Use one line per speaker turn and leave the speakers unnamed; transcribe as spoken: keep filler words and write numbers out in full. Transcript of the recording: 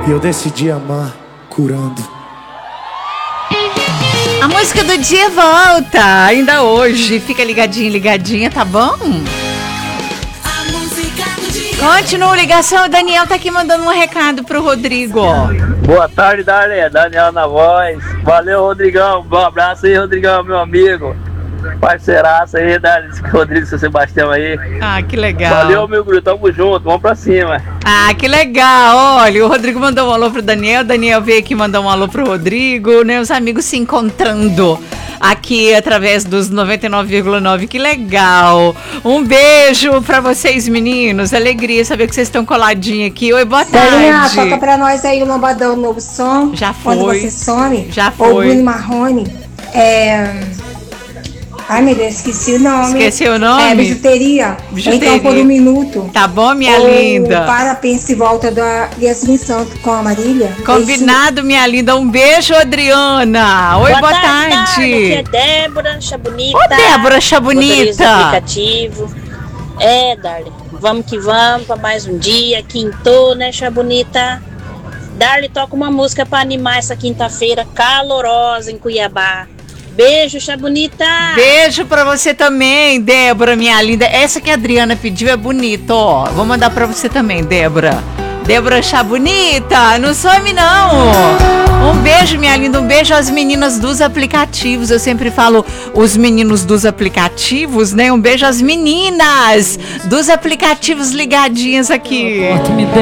E eu decidi amar curando.
A música do dia volta, ainda hoje. Fica ligadinho, ligadinha, tá bom? Continua a ligação, o Daniel tá aqui mandando um recado pro Rodrigo.
Boa tarde, Darlene. Daniel na voz. Valeu, Rodrigão. Um abraço aí, Rodrigão, meu amigo. Parceiraço aí, Darlene. Rodrigo, seu Sebastião aí.
Ah, que legal.
Valeu, meu grupo. Tamo junto. Vamos pra cima.
Ah, que legal. Olha, o Rodrigo mandou um alô pro Daniel. O Daniel veio aqui mandar um alô pro Rodrigo, né? Os amigos se encontrando aqui através dos noventa e nove vírgula nove. Que legal. Um beijo pra vocês, meninos. Alegria saber que vocês estão coladinhos aqui. Oi, boa tarde.
Daniel, toca pra nós aí o Lombadão, novo som.
Já foi.
Quando você some.
Já
Ou
foi.
Bruno Marrone. É... Ai, meu Deus, esqueci o nome.
Esqueci o nome?
É, bijuteria.
Bijuteria.
Então, por um minuto.
Tá bom, minha
Ou
linda?
Para, pensa e volta da Yasmin Santos com a Marília.
Combinado, minha linda. Um beijo, Adriana. Oi, boa,
Boa
tarde.
tarde. Aqui é Débora Chabonita.
Ô, Débora
motorista
Chabonita.
do aplicativo. É, Darly, vamos que vamos para mais um dia. Quintou, né, Chabonita? Darly, toca uma música para animar essa quinta-feira calorosa em Cuiabá. Beijo, Chabonita.
Beijo pra você também, Débora, minha linda. Essa que a Adriana pediu é bonita, ó. Vou mandar pra você também, Débora. Débora Chabonita, não some não. Um beijo, minha linda. Um beijo às meninas dos aplicativos. Eu sempre falo os meninos dos aplicativos, né? Um beijo às meninas dos aplicativos ligadinhas aqui.